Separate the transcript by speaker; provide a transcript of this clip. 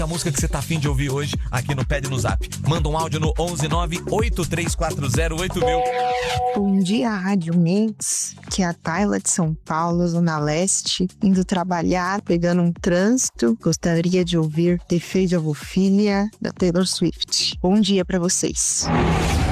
Speaker 1: A música que você tá afim de ouvir hoje aqui no Pede no Zap. Manda um áudio no 11983408000.
Speaker 2: Bom dia, Rádio Mix, que é a Tayla de São Paulo, Zona Leste, indo trabalhar, pegando um trânsito. Gostaria de ouvir The Fate of Ophelia, da Taylor Swift. Bom dia pra vocês.